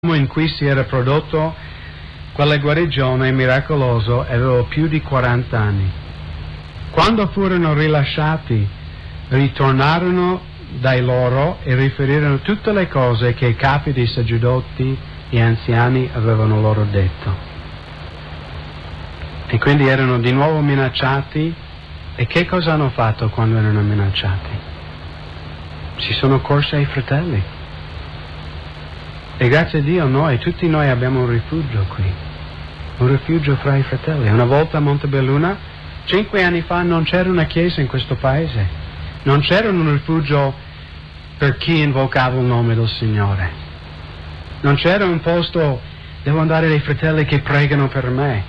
in cui si era prodotto quella guarigione miracolosa avevo più di 40 anni. Quando furono rilasciati, ritornarono dai loro e riferirono tutte le cose che i capi dei sacerdoti e anziani avevano loro detto. E quindi erano di nuovo minacciati. E che cosa hanno fatto quando erano minacciati? Si sono corsi ai fratelli. E grazie a Dio tutti noi abbiamo un rifugio qui, un rifugio fra i fratelli. Una volta a Montebelluna, 5 anni fa, non c'era una chiesa in questo paese, non c'era un rifugio per chi invocava il nome del Signore, non c'era un posto, devo andare dai fratelli che pregano per me.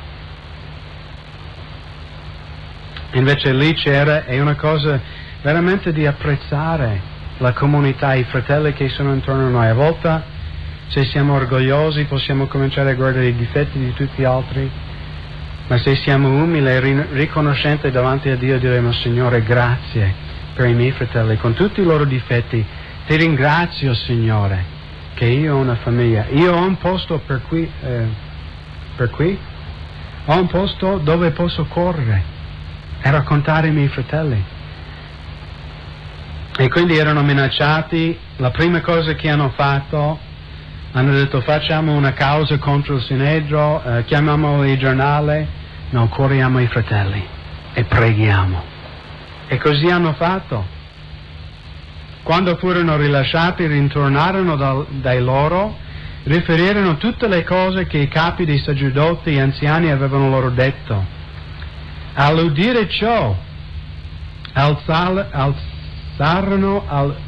Invece lì c'era, è una cosa veramente di apprezzare la comunità, i fratelli che sono intorno a noi. A volte, se siamo orgogliosi, possiamo cominciare a guardare i difetti di tutti gli altri, ma se siamo umili e riconoscenti davanti a Dio, diremo: Signore, grazie per i miei fratelli, con tutti i loro difetti. Ti ringrazio, Signore, che io ho una famiglia. Io ho un posto per qui, ho un posto dove posso correre e raccontare i miei fratelli. E quindi erano minacciati. La prima cosa che hanno fatto, hanno detto: facciamo una causa contro il Sinedrio, chiamiamo il giornale, no, corriamo i fratelli e preghiamo. E così hanno fatto. Quando furono rilasciati, ritornarono dai loro, riferirono tutte le cose che i capi dei sacerdoti e anziani avevano loro detto. All'udire ciò, alzarono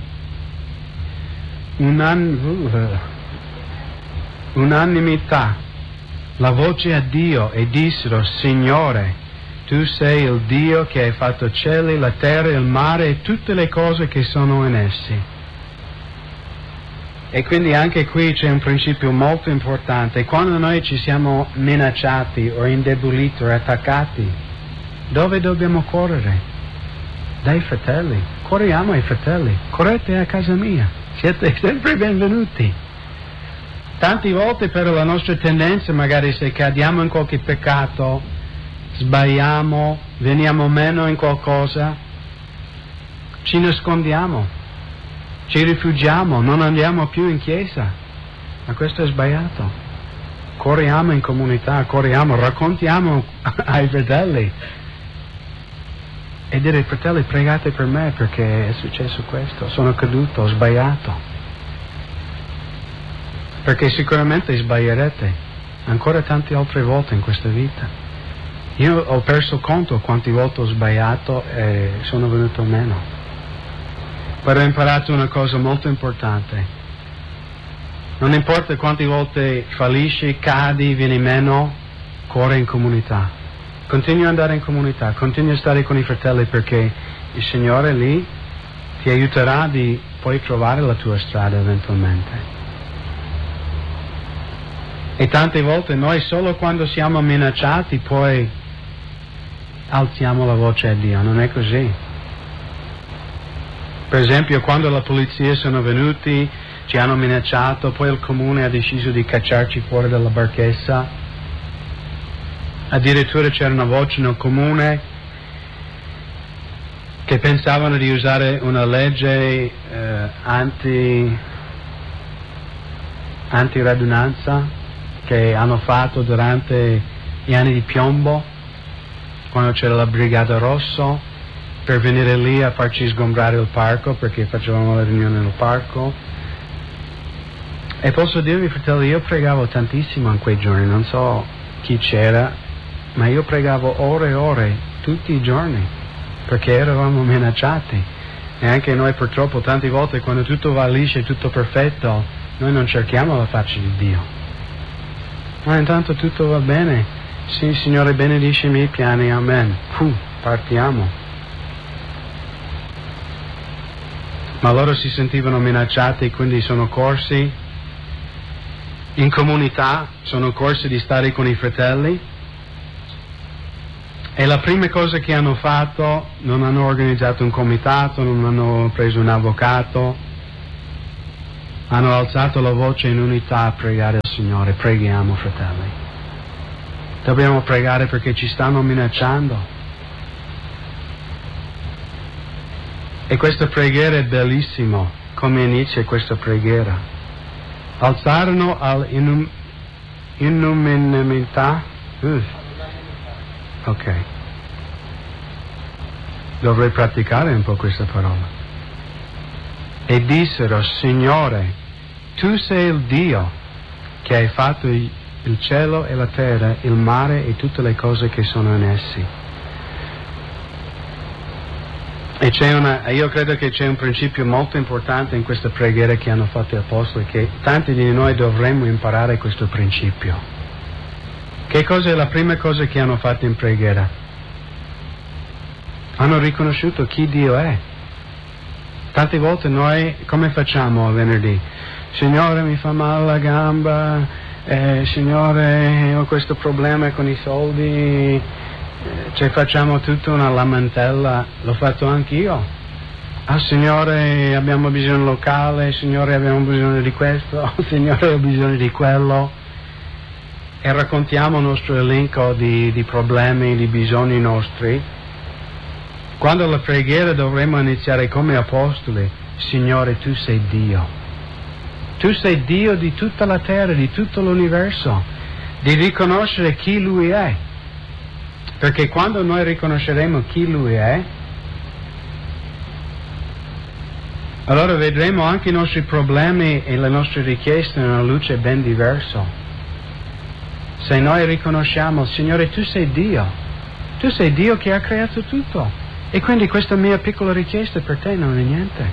unanimità la voce a Dio e dissero: Signore, tu sei il Dio che hai fatto cieli, la terra, il mare e tutte le cose che sono in essi. E quindi anche qui c'è un principio molto importante. Quando noi ci siamo minacciati o indeboliti o attaccati, dove dobbiamo correre? Dai fratelli. Corriamo ai fratelli. Correte a casa mia. Siete sempre benvenuti. Tante volte però la nostra tendenza, magari se cadiamo in qualche peccato, sbagliamo, veniamo meno in qualcosa, ci nascondiamo, ci rifugiamo, non andiamo più in chiesa. Ma questo è sbagliato. Corriamo in comunità, raccontiamo ai fratelli e dire: fratelli, pregate per me perché è successo questo, sono caduto, ho sbagliato. Perché sicuramente sbaglierete ancora tante altre volte in questa vita. Io ho perso conto quante volte ho sbagliato e sono venuto meno. Però ho imparato una cosa molto importante: non importa quante volte fallisci, cadi, vieni meno, corri in comunità. Continua ad andare in comunità, continua a stare con i fratelli, perché il Signore lì ti aiuterà di poi trovare la tua strada eventualmente. E tante volte noi solo quando siamo minacciati poi alziamo la voce a Dio, non è così. Per esempio, quando la polizia sono venuti, ci hanno minacciato, poi il comune ha deciso di cacciarci fuori dalla barchessa. Addirittura c'era una voce nel comune che pensavano di usare una legge anti-radunanza che hanno fatto durante gli anni di piombo, quando c'era la Brigata Rosso, per venire lì a farci sgombrare il parco, perché facevamo la riunione nel parco. E posso dirvi, fratelli, io pregavo tantissimo in quei giorni, non so chi c'era, ma io pregavo ore e ore, tutti i giorni, perché eravamo minacciati. E anche noi purtroppo tante volte, quando tutto va liscio e tutto perfetto, noi non cerchiamo la faccia di Dio. Ma intanto tutto va bene. Sì, Signore, benedici i miei piani, amen. Partiamo. Ma loro si sentivano minacciati, quindi sono corsi in comunità, sono corsi di stare con i fratelli. E la prima cosa che hanno fatto, non hanno organizzato un comitato, non hanno preso un avvocato, hanno alzato la voce in unità a pregare il Signore. Preghiamo, fratelli. Dobbiamo pregare perché ci stanno minacciando. E questa preghiera è bellissima, come inizia questa preghiera. Alzarono all'unanimità. Ok. Dovrei praticare un po' questa parola. E dissero: Signore, tu sei il Dio che hai fatto il cielo e la terra, il mare e tutte le cose che sono in essi. E io credo che c'è un principio molto importante in questa preghiera che hanno fatto gli apostoli, che tanti di noi dovremmo imparare questo principio. Che cosa è la prima cosa che hanno fatto in preghiera? Hanno riconosciuto chi Dio è. Tante volte noi come facciamo venerdì? Signore, mi fa male la gamba, Signore, ho questo problema con i soldi, ci facciamo tutta una lamentela. L'ho fatto anch'io. Signore, abbiamo bisogno di un locale, Signore, abbiamo bisogno di questo, Signore, ho bisogno di quello. E raccontiamo il nostro elenco di problemi, di bisogni nostri. Quando la preghiera dovremmo iniziare come apostoli: Signore, tu sei Dio. Tu sei Dio di tutta la terra, di tutto l'universo. Di riconoscere chi Lui è. Perché quando noi riconosceremo chi Lui è, allora vedremo anche i nostri problemi e le nostre richieste in una luce ben diversa. Se noi riconosciamo: Signore, tu sei Dio. Tu sei Dio che ha creato tutto. E quindi questa mia piccola richiesta per te non è niente.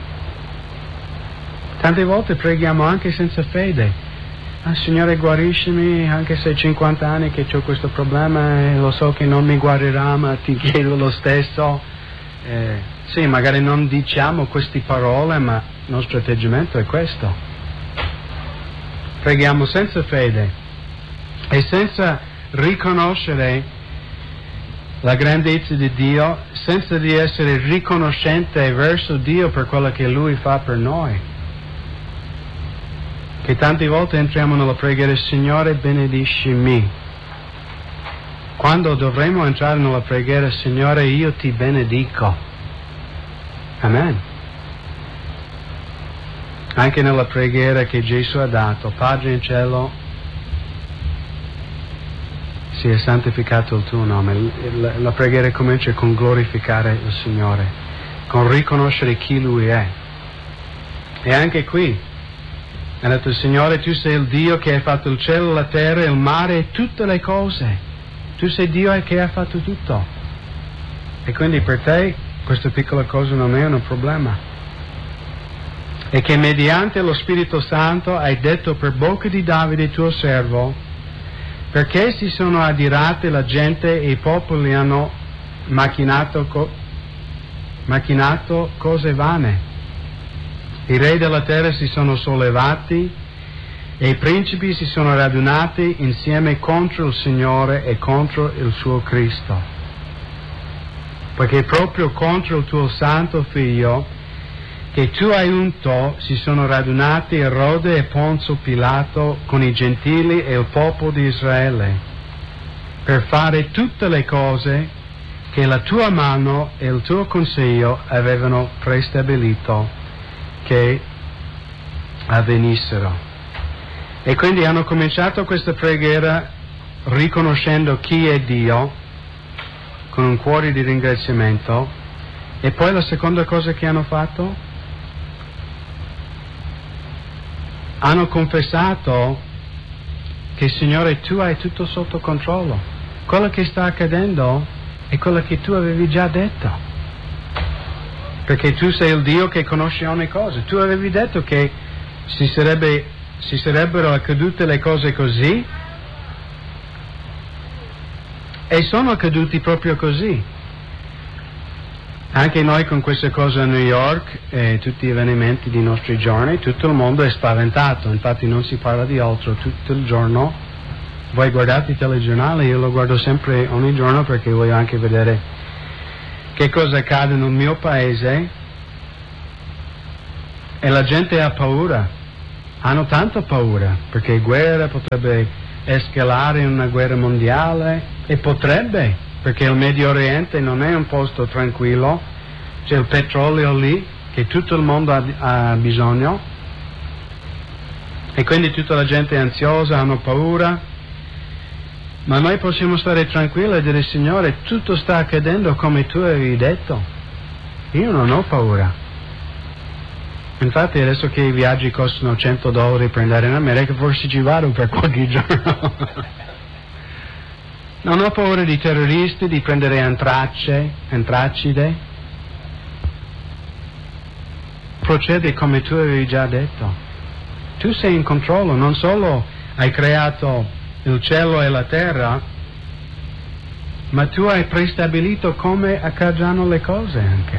Tante volte preghiamo anche senza fede. Signore, guariscimi, anche se 50 anni che ho questo problema e lo so che non mi guarirà, ma ti chiedo lo stesso. Sì, magari non diciamo queste parole, ma il nostro atteggiamento è questo. Preghiamo senza fede e senza riconoscere la grandezza di Dio, senza di essere riconoscente verso Dio per quello che Lui fa per noi. Che tante volte entriamo nella preghiera: Signore, benedicimi. Quando dovremo entrare nella preghiera: Signore, io ti benedico. Amen. Anche nella preghiera che Gesù ha dato: Padre in cielo, sia santificato il tuo nome. La preghiera comincia con glorificare il Signore, con riconoscere chi Lui è. E anche qui ha detto: Signore, tu sei il Dio che hai fatto il cielo, la terra, il mare e tutte le cose. Tu sei Dio che ha fatto tutto. E quindi per te questa piccola cosa non è un problema. E che mediante lo Spirito Santo hai detto per bocca di Davide tuo servo: perché si sono adirate la gente e i popoli hanno macchinato cose vane. I re della terra si sono sollevati e i principi si sono radunati insieme contro il Signore e contro il suo Cristo. Perché proprio contro il tuo santo Figlio che tu hai unto si sono radunati Erode e Ponzio Pilato con i gentili e il popolo di Israele, per fare tutte le cose che la tua mano e il tuo consiglio avevano prestabilito che avvenissero. E quindi hanno cominciato questa preghiera riconoscendo chi è Dio, con un cuore di ringraziamento. E poi la seconda cosa che hanno fatto? Hanno confessato che Signore, tu hai tutto sotto controllo. Quello che sta accadendo è quello che tu avevi già detto. Perché tu sei il Dio che conosce ogni cosa. Tu avevi detto che si sarebbero accadute le cose così, e sono accaduti proprio così. Anche noi con queste cose a New York e tutti gli avvenimenti dei nostri giorni, tutto il mondo è spaventato, infatti non si parla di altro tutto il giorno. Voi guardate il telegiornale, io lo guardo sempre ogni giorno perché voglio anche vedere che cosa accade nel mio paese, e la gente ha paura. hanno tanta paura, perché guerra potrebbe escalare in una guerra mondiale, e potrebbe, perché il Medio Oriente non è un posto tranquillo, c'è il petrolio lì che tutto il mondo ha bisogno, e quindi tutta la gente è ansiosa, hanno paura. Ma noi possiamo stare tranquilli e dire: Signore, tutto sta accadendo come tu avevi detto, io non ho paura. Infatti adesso che i viaggi costano $100 per andare in America, forse ci vado per qualche giorno. Non ho paura di terroristi, di prendere antracide. Procedi come tu avevi già detto. Tu sei in controllo, non solo hai creato il cielo e la terra, ma tu hai prestabilito come accadranno le cose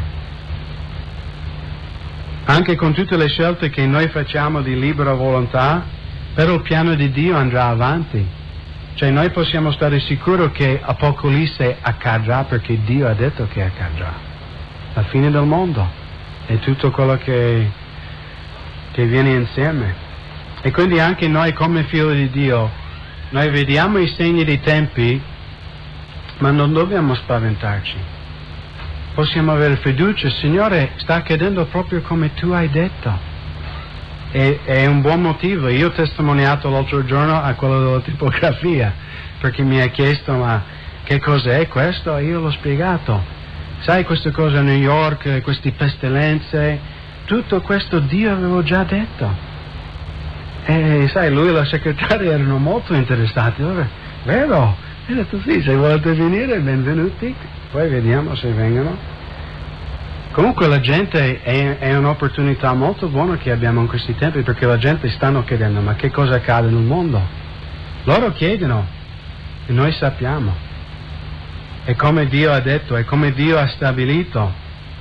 anche con tutte le scelte che noi facciamo di libera volontà, però il piano di Dio andrà avanti. Cioè noi possiamo stare sicuri che Apocalisse accadrà, perché Dio ha detto che accadrà. La fine del mondo e tutto quello che viene insieme. E quindi anche noi come figli di Dio, noi vediamo i segni dei tempi, ma non dobbiamo spaventarci. Possiamo avere fiducia: Signore, sta accadendo proprio come tu hai detto. È un buon motivo. Io ho testimoniato l'altro giorno a quello della tipografia, perché mi ha chiesto: ma che cos'è questo? E io l'ho spiegato. Sai, queste cose a New York, queste pestilenze, tutto questo Dio aveva già detto. E sai, lui e la segretaria erano molto interessati. Vero? Ho detto: sì, se volete venire, benvenuti. Poi vediamo se vengono. Comunque la gente è un'opportunità molto buona che abbiamo in questi tempi, perché la gente stanno chiedendo: ma che cosa accade nel mondo? Loro chiedono e noi sappiamo. E come Dio ha detto, e come Dio ha stabilito.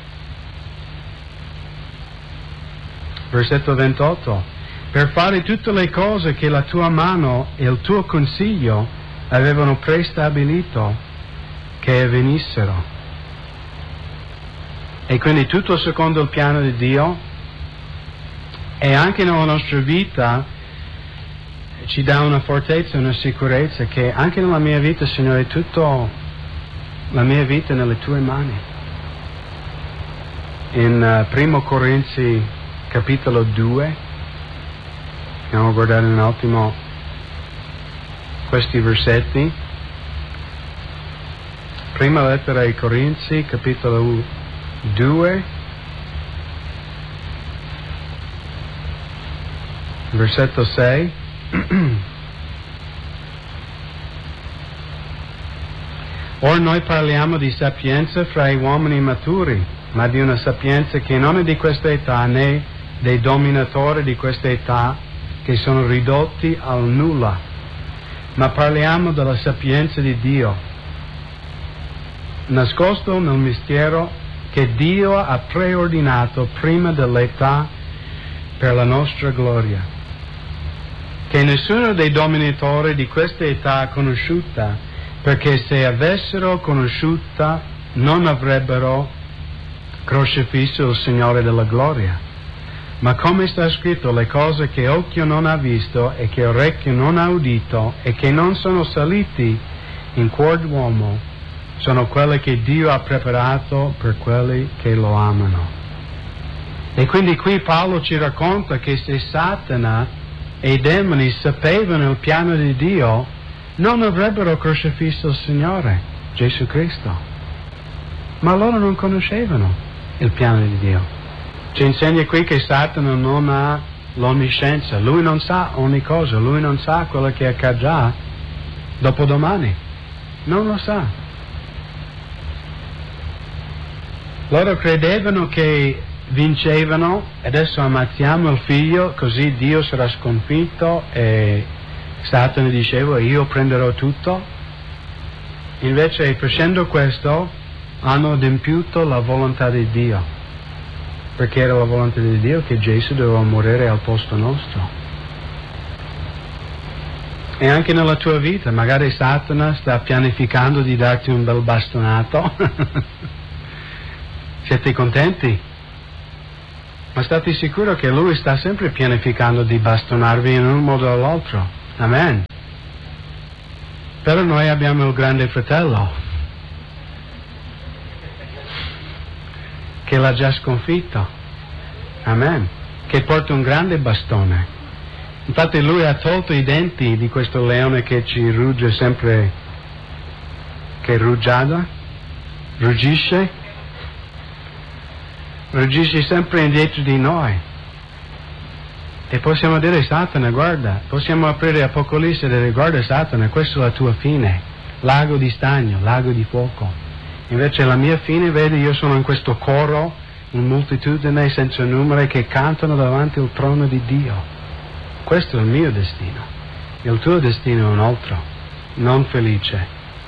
Versetto 28. Per fare tutte le cose che la tua mano e il tuo consiglio avevano prestabilito che avvenissero. E quindi tutto secondo il piano di Dio. E anche nella nostra vita ci dà una fortezza, una sicurezza, che anche nella mia vita, Signore, tutto la mia vita è nelle tue mani. In 1 Corinzi capitolo 2, andiamo a guardare un attimo questi versetti. Prima lettera ai Corinzi, capitolo 2, versetto 6. Ora noi parliamo di sapienza fra gli uomini maturi, ma di una sapienza che non è di questa età, né dei dominatori di questa età, che sono ridotti al nulla, ma parliamo della sapienza di Dio, nascosto nel mistero che Dio ha preordinato prima dell'età per la nostra gloria, che nessuno dei dominatori di questa età ha conosciuta, perché se avessero conosciuta non avrebbero crocifisso il Signore della gloria. Ma come sta scritto: le cose che occhio non ha visto e che orecchio non ha udito e che non sono saliti in cuor d'uomo sono quelle che Dio ha preparato per quelli che lo amano. E quindi qui Paolo ci racconta che se Satana e i demoni sapevano il piano di Dio, non avrebbero crocifisso il Signore Gesù Cristo. Ma loro non conoscevano il piano di Dio. Ci insegna qui che Satana non ha l'onniscienza, lui non sa ogni cosa, lui non sa quello che accadrà dopodomani, non lo sa. Loro credevano che vincevano: adesso ammazziamo il figlio, così Dio sarà sconfitto, e Satana diceva: io prenderò tutto. Invece, facendo questo, hanno adempiuto la volontà di Dio, perché era la volontà di Dio che Gesù doveva morire al posto nostro. E anche nella tua vita, magari Satana sta pianificando di darti un bel bastonato. Siete contenti? Ma state sicuri che Lui sta sempre pianificando di bastonarvi in un modo o l'altro. Amen. Però noi abbiamo il grande fratello che l'ha già sconfitto. Amen. Che porta un grande bastone. Infatti Lui ha tolto i denti di questo leone che ci rugge sempre, che ruggisce sempre indietro di noi. E possiamo dire: Satana, guarda, possiamo aprire Apocalisse e dire: guarda Satana, questa è la tua fine, lago di stagno, lago di fuoco. Invece la mia fine, vedi, io sono in questo coro, in moltitudine senza numero che cantano davanti al trono di Dio. Questo è il mio destino. Il tuo destino è un altro, non felice.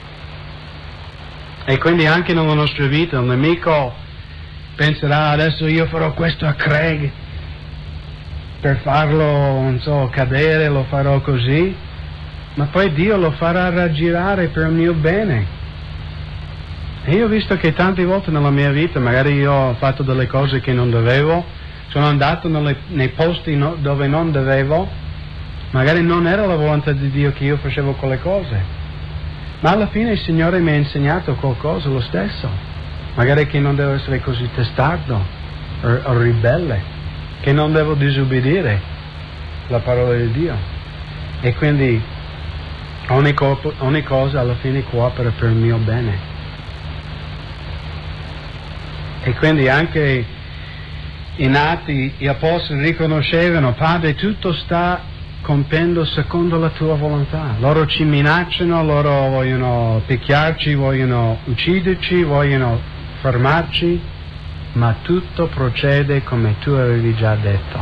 E quindi anche nella nostra vita il nemico penserà: adesso io farò questo a Craig per farlo, non so, cadere, lo farò così, ma poi Dio lo farà raggirare per il mio bene. E io ho visto che tante volte nella mia vita magari io ho fatto delle cose che non dovevo, sono andato nei posti dove non dovevo, magari non era la volontà di Dio che io facevo quelle cose, ma alla fine il Signore mi ha insegnato qualcosa lo stesso. Magari che non devo essere così testardo o ribelle, che non devo disobbedire la parola di Dio. E quindi ogni cosa alla fine coopera per il mio bene. E quindi anche in Atti gli apostoli riconoscevano: Padre, tutto sta compiendo secondo la tua volontà. Loro ci minacciano, loro vogliono picchiarci, vogliono ucciderci, vogliono fermarci, ma tutto procede come tu avevi già detto.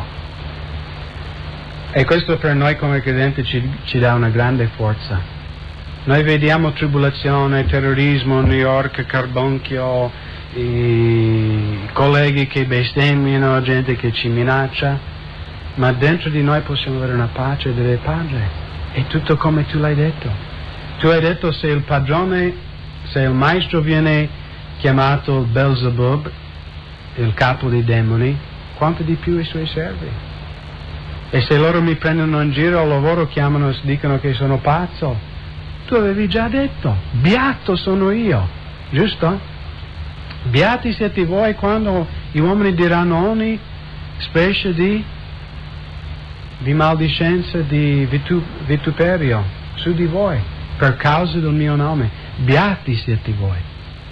E questo per noi come credenti ci dà una grande forza. Noi vediamo tribolazione, terrorismo, New York, carbonchio, i colleghi che bestemmiano, gente che ci minaccia, ma dentro di noi possiamo avere una pace e dire: Padre, è tutto come tu l'hai detto. Tu hai detto: se il padrone, se il maestro viene chiamato Belzebub, il capo dei demoni, quanto di più i suoi servi. E se loro mi prendono in giro, loro chiamano e dicono che sono pazzo. Tu avevi già detto: beato sono io, giusto? Beati siete voi quando gli uomini diranno ogni specie di maldicenza, di vituperio su di voi per causa del mio nome. Beati siete voi.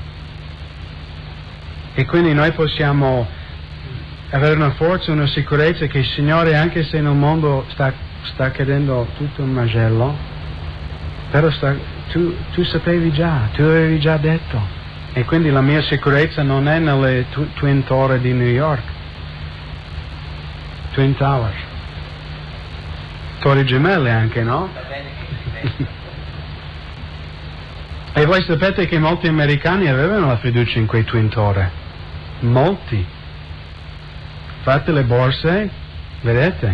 E quindi noi possiamo avere una forza, una sicurezza che il Signore, anche se nel mondo sta cadendo tutto un macello, però tu sapevi già, tu avevi già detto. E quindi la mia sicurezza non è nelle Twin Tower di New York, Twin Towers, Torri Gemelle anche, no? E voi sapete che molti americani avevano la fiducia in quei Twin Tower. Molti. Fate le borse, vedete.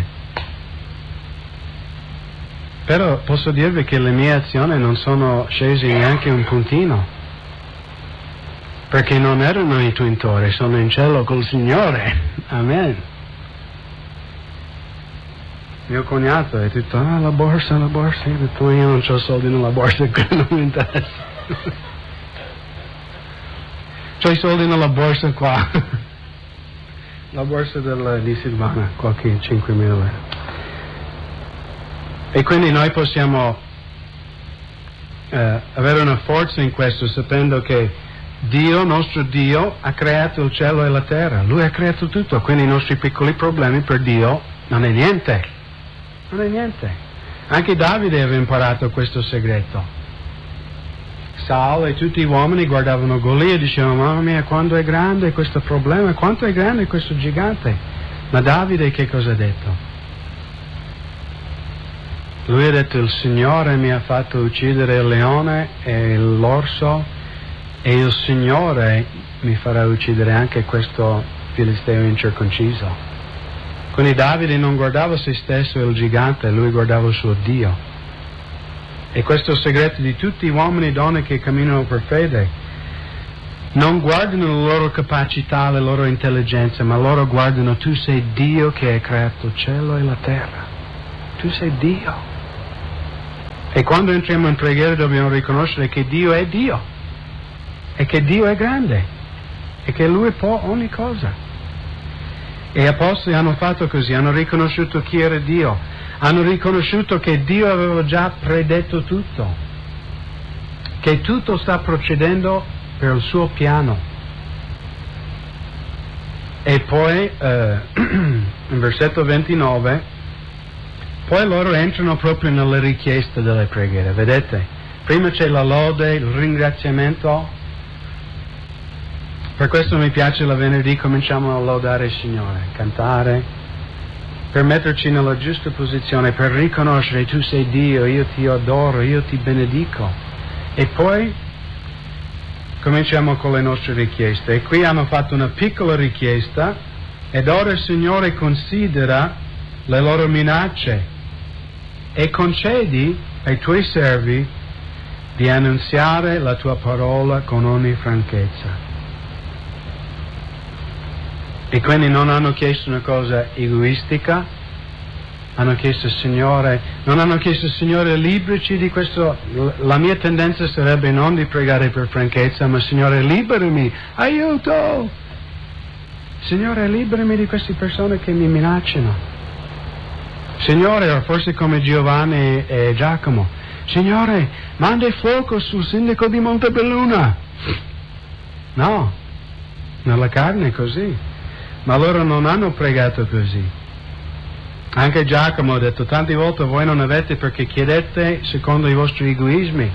Però posso dirvi che le mie azioni non sono scese neanche un puntino, perché non erano i Twin Tower, sono in cielo col Signore. Amen. Mio cognato è detto: la borsa. Io ho detto: io non ho soldi nella borsa, non mi interessa. C'ho i soldi nella borsa qua. La borsa di Silvana, qualche 5.000 euro. E quindi noi possiamo avere una forza in questo, sapendo che Dio, nostro Dio, ha creato il cielo e la terra. Lui ha creato tutto, quindi i nostri piccoli problemi per Dio non è niente. Non è niente. Anche Davide aveva imparato questo segreto. Saul e tutti gli uomini guardavano Golia e dicevano: mamma mia, quanto è grande questo problema, quanto è grande questo gigante. Ma Davide che cosa ha detto? Lui ha detto: il Signore mi ha fatto uccidere il leone e l'orso, e il Signore mi farà uccidere anche questo filisteo incirconciso. Quindi Davide non guardava se stesso e il gigante, lui guardava il suo Dio. E questo è il segreto di tutti gli uomini e donne che camminano per fede. Non guardano le loro capacità, le loro intelligenze, ma loro guardano tu sei Dio che hai creato il cielo e la terra. Tu sei Dio. E quando entriamo in preghiera dobbiamo riconoscere che Dio è Dio e che Dio è grande e che Lui può ogni cosa. E gli apostoli hanno fatto così, hanno riconosciuto chi era Dio, hanno riconosciuto che Dio aveva già predetto tutto, che tutto sta procedendo per il suo piano. E poi in versetto 29 poi loro entrano proprio nelle richieste delle preghiere, vedete? Prima c'è la lode, il ringraziamento. Per questo mi piace la venerdì, cominciamo a lodare il Signore, cantare, per metterci nella giusta posizione, per riconoscere tu sei Dio, io ti adoro, io ti benedico. E poi cominciamo con le nostre richieste. E qui hanno fatto una piccola richiesta ed ora il Signore considera le loro minacce e concedi ai tuoi servi di annunziare la tua parola con ogni franchezza. E quindi non hanno chiesto una cosa egoistica, hanno chiesto Signore, non hanno chiesto Signore liberaci di questo. La mia tendenza sarebbe non di pregare per franchezza, ma Signore liberami, aiuto! Signore liberami di queste persone che mi minacciano. Signore, o forse come Giovanni e Giacomo, Signore manda il fuoco sul sindaco di Montebelluna. No, nella carne è così, ma loro non hanno pregato così. Anche Giacomo ha detto tante volte voi non avete perché chiedete secondo i vostri egoismi.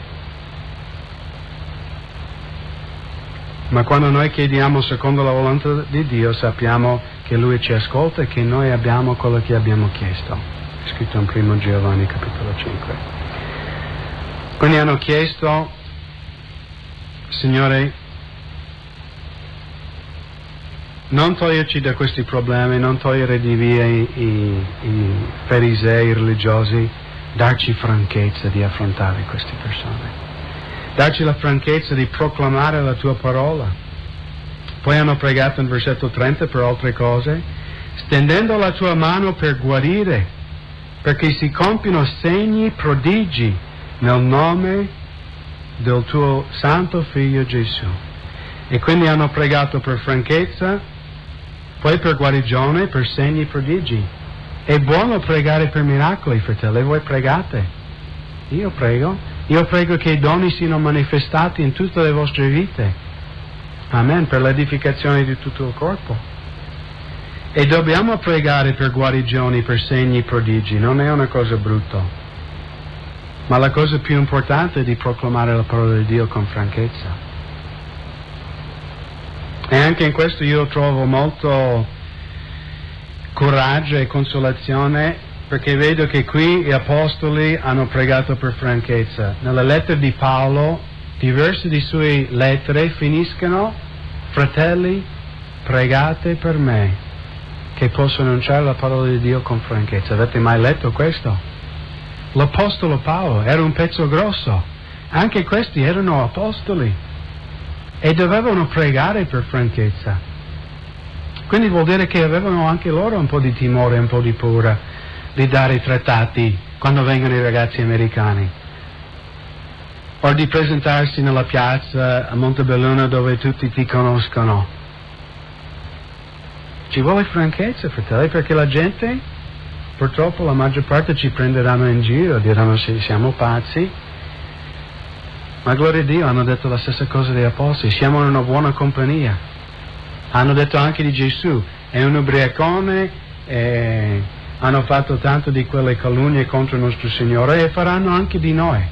Ma quando noi chiediamo secondo la volontà di Dio sappiamo che Lui ci ascolta e che noi abbiamo quello che abbiamo chiesto. È scritto in 1 Giovanni capitolo 5. Quindi hanno chiesto, Signore, non toglierci da questi problemi, non togliere di via i farisei, i religiosi, darci franchezza di affrontare queste persone, darci la franchezza di proclamare la tua parola. Poi hanno pregato in versetto 30 per altre cose, stendendo la tua mano per guarire, perché si compiono segni, prodigi nel nome del tuo santo figlio Gesù. E quindi hanno pregato per franchezza, poi per guarigione, per segni, prodigi. È buono pregare per miracoli, fratelli, voi pregate. Io prego che i doni siano manifestati in tutte le vostre vite. Amen, per l'edificazione di tutto il corpo. E dobbiamo pregare per guarigioni, per segni, prodigi, non è una cosa brutta. Ma la cosa più importante è di proclamare la parola di Dio con franchezza. E anche in questo io trovo molto coraggio e consolazione, perché vedo che qui gli apostoli hanno pregato per franchezza. Nella lettera di Paolo, diverse di sue lettere finiscono: fratelli, pregate per me, che posso annunciare la parola di Dio con franchezza. Avete mai letto questo? L'apostolo Paolo era un pezzo grosso, anche questi erano apostoli. E dovevano pregare per franchezza. Quindi vuol dire che avevano anche loro un po' di timore, un po' di paura di dare i trattati quando vengono i ragazzi americani. O di presentarsi nella piazza a Montebelluna dove tutti ti conoscono. Ci vuole franchezza, fratelli, perché la gente, purtroppo la maggior parte ci prenderanno in giro, diranno se siamo pazzi. Ma gloria a Dio, hanno detto la stessa cosa degli apostoli, siamo in una buona compagnia. Hanno detto anche di Gesù, è un ubriacone, hanno fatto tanto di quelle calunnie contro il nostro Signore e faranno anche di noi.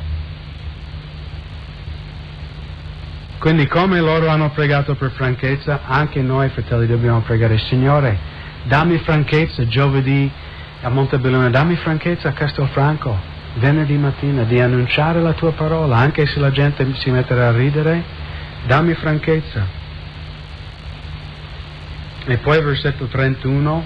Quindi come loro hanno pregato per franchezza, anche noi fratelli dobbiamo pregare: Signore, dammi franchezza giovedì a Montebelluna, dammi franchezza a Castelfranco venerdì mattina di annunciare la tua parola, anche se la gente si metterà a ridere, dammi franchezza. E poi versetto 31,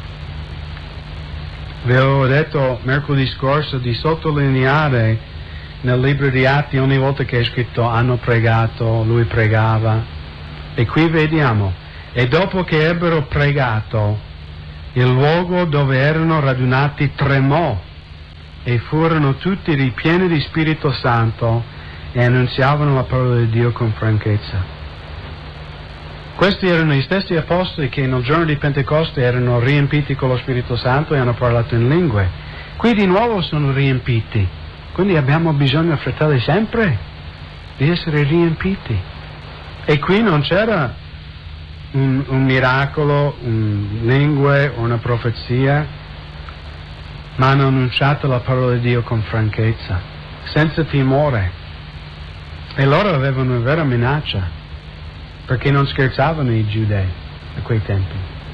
vi avevo detto mercoledì scorso di sottolineare nel libro di Atti ogni volta che è scritto hanno pregato, lui pregava. E qui vediamo, e dopo che ebbero pregato, il luogo dove erano radunati tremò e furono tutti ripieni di Spirito Santo e annunziavano la parola di Dio con franchezza. Questi erano gli stessi apostoli che nel giorno di Pentecoste erano riempiti con lo Spirito Santo e hanno parlato in lingue. Qui di nuovo sono riempiti, quindi abbiamo bisogno, fratelli, sempre di essere riempiti. E qui non c'era un miracolo, lingue o una profezia, ma hanno annunciato la parola di Dio con franchezza, senza timore. E loro avevano una vera minaccia, perché non scherzavano i giudei a quei tempi.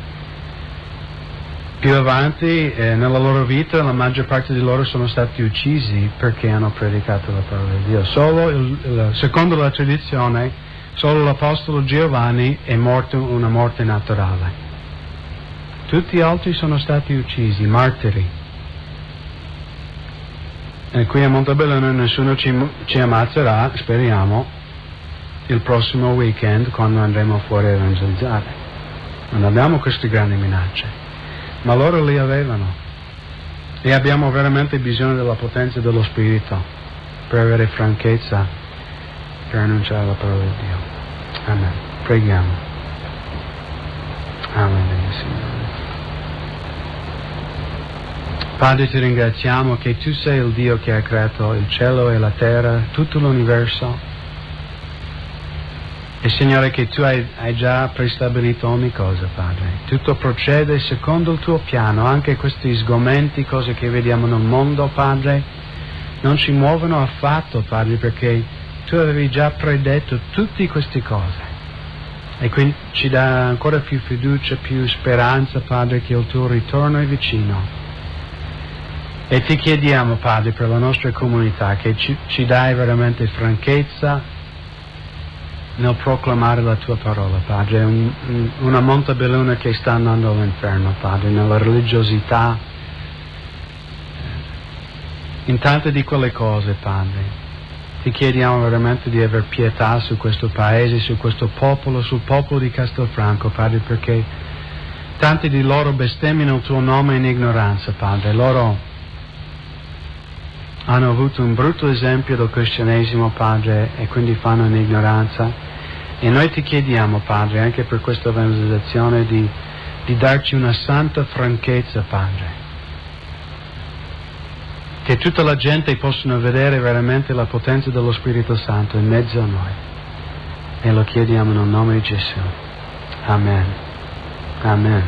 Più avanti, nella loro vita, la maggior parte di loro sono stati uccisi perché hanno predicato la parola di Dio. Solo, secondo la tradizione, solo l'apostolo Giovanni è morto una morte naturale. Tutti gli altri sono stati uccisi, martiri. E qui a Montebelluna nessuno ci ammazzerà, speriamo, il prossimo weekend quando andremo fuori a evangelizzare. Non abbiamo queste grandi minacce, ma loro li avevano. E abbiamo veramente bisogno della potenza dello Spirito per avere franchezza, per annunciare la parola di Dio. Amen. Preghiamo. Amen, Signore. Padre, ti ringraziamo che tu sei il Dio che ha creato il cielo e la terra, tutto l'universo. E Signore, che tu hai già prestabilito ogni cosa, Padre. Tutto procede secondo il tuo piano, anche questi sgomenti, cose che vediamo nel mondo, Padre, non ci muovono affatto, Padre, perché tu avevi già predetto tutte queste cose. E quindi ci dà ancora più fiducia, più speranza, Padre, che il tuo ritorno è vicino. E ti chiediamo, Padre, per la nostra comunità, che ci dai veramente franchezza nel proclamare la tua parola, Padre. Una Montebelluna che sta andando all'inferno, Padre, nella religiosità, in tante di quelle cose, Padre. Ti chiediamo veramente di aver pietà su questo paese, su questo popolo, sul popolo di Castelfranco, Padre, perché tanti di loro bestemmiano il tuo nome in ignoranza, Padre. Loro hanno avuto un brutto esempio del cristianesimo, Padre, e quindi fanno in ignoranza. E noi ti chiediamo, Padre, anche per questa evangelizzazione, di darci una santa franchezza, Padre. Che tutta la gente possa vedere veramente la potenza dello Spirito Santo in mezzo a noi. E lo chiediamo nel nome di Gesù. Amen. Amen.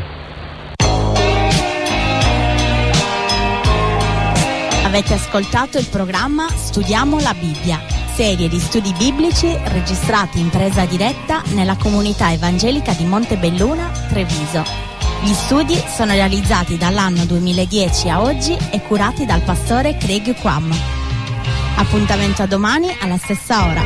Avete ascoltato il programma Studiamo la Bibbia, serie di studi biblici registrati in presa diretta nella comunità evangelica di Montebelluna, Treviso. Gli studi sono realizzati dall'anno 2010 a oggi e curati dal pastore Craig Quam. Appuntamento a domani alla stessa ora.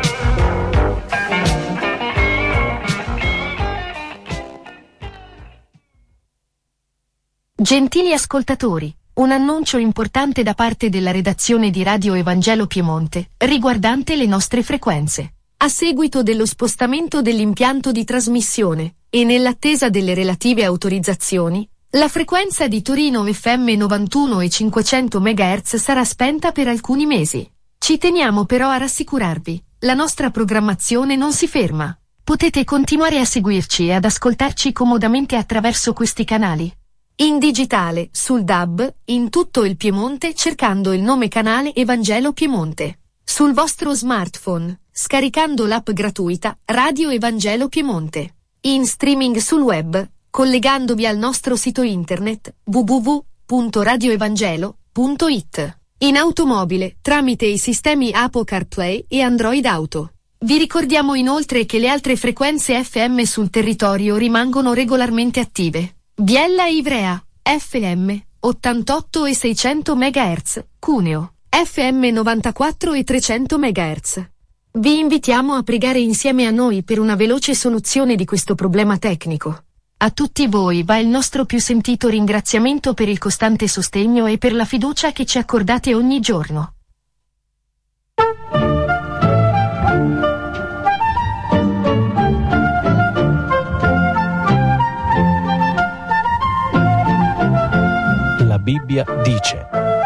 Gentili ascoltatori, un annuncio importante da parte della redazione di Radio Evangelo Piemonte, riguardante le nostre frequenze. A seguito dello spostamento dell'impianto di trasmissione, e nell'attesa delle relative autorizzazioni, la frequenza di Torino FM 91 e 500 MHz sarà spenta per alcuni mesi. Ci teniamo però a rassicurarvi, la nostra programmazione non si ferma. Potete continuare a seguirci e ad ascoltarci comodamente attraverso questi canali. In digitale, sul DAB, in tutto il Piemonte cercando il nome canale Evangelo Piemonte. Sul vostro smartphone, scaricando l'app gratuita Radio Evangelo Piemonte. In streaming sul web, collegandovi al nostro sito internet www.radioevangelo.it. In automobile, tramite i sistemi Apple CarPlay e Android Auto. Vi ricordiamo inoltre che le altre frequenze FM sul territorio rimangono regolarmente attive. Biella e Ivrea, FM, 88 e 600 MHz, Cuneo, FM 94 e 300 MHz. Vi invitiamo a pregare insieme a noi per una veloce soluzione di questo problema tecnico. A tutti voi va il nostro più sentito ringraziamento per il costante sostegno e per la fiducia che ci accordate ogni giorno. Bibbia dice.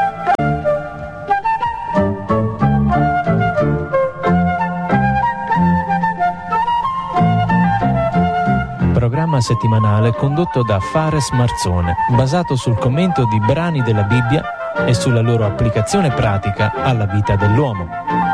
Programma settimanale condotto da Fares Marzone, basato sul commento di brani della Bibbia e sulla loro applicazione pratica alla vita dell'uomo.